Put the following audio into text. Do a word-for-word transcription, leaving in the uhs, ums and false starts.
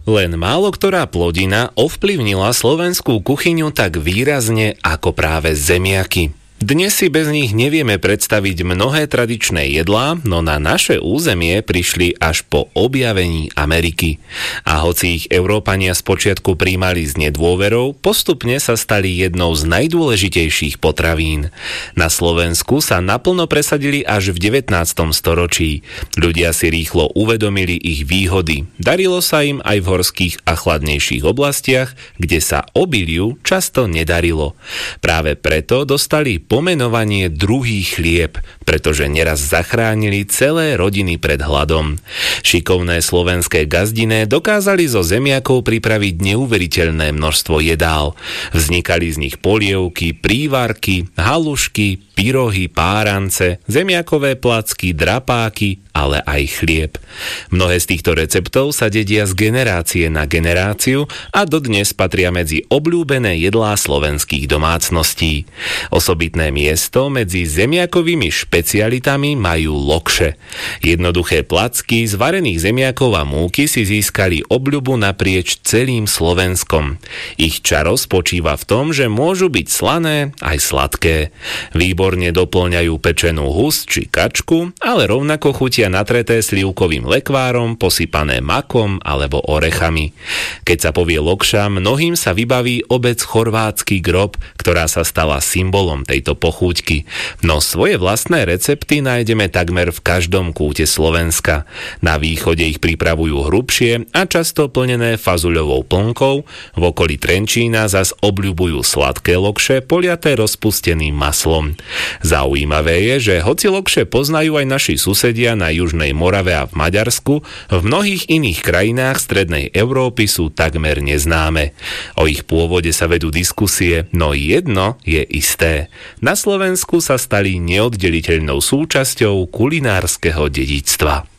Len málo ktorá plodina ovplyvnila slovenskú kuchyňu tak výrazne ako práve zemiaky. Dnes si bez nich nevieme predstaviť mnohé tradičné jedlá, no na naše územie prišli až po objavení Ameriky. A hoci ich Európania spočiatku prijímali s nedôverou, postupne sa stali jednou z najdôležitejších potravín. Na Slovensku sa naplno presadili až v devätnástom storočí. Ľudia si rýchlo uvedomili ich výhody. Darilo sa im aj v horských a chladnejších oblastiach, kde sa obiliu často nedarilo. Práve preto dostali pomenovanie druhý chlieb, pretože neraz zachránili celé rodiny pred hladom. Šikovné slovenské gazdiné dokázali zo zemiakov pripraviť neuveriteľné množstvo jedál. Vznikali z nich polievky, prívarky, halušky, pyrohy, párance, zemiakové placky, drapáky, ale aj chlieb. Mnohé z týchto receptov sa dedia z generácie na generáciu a dodnes patria medzi obľúbené jedlá slovenských domácností. Osobitné miesto medzi zemiakovými špecialitami majú lokše. Jednoduché placky z varených zemiakov a múky si získali obľubu naprieč celým Slovenskom. Ich čaro spočíva v tom, že môžu byť slané aj sladké. Výborne doplňajú pečenú hus či kačku, ale rovnako chutia natreté slivkovým lekvárom, posypané makom alebo orechami. Keď sa povie lokša, mnohým sa vybaví obec Chorvátsky grob, ktorá sa stala symbolom tejto pochúťky. No svoje vlastné recepty nájdeme takmer v každom kúte Slovenska. Na východe ich pripravujú hrubšie a často plnené fazuľovou plnkou, v okolí Trenčína zas obľubujú sladké lokše poliaté rozpusteným maslom. Zaujímavé je, že hoci lokše poznajú aj naši susedia na Južnej Morave a v Maďarsku, v mnohých iných krajinách strednej Európy sú takmer neznáme. O ich pôvode sa vedú diskusie, no jedno je isté. Na Slovensku sa stali neoddeliteľnou súčasťou kulinárskeho dedičstva.